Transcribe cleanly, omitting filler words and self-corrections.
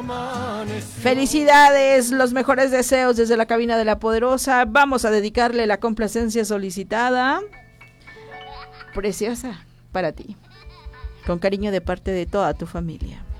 Felicidades, los mejores deseos desde la cabina de La Poderosa. Vamos a dedicarle la complacencia solicitada, preciosa, para ti, con cariño de parte de toda tu familia.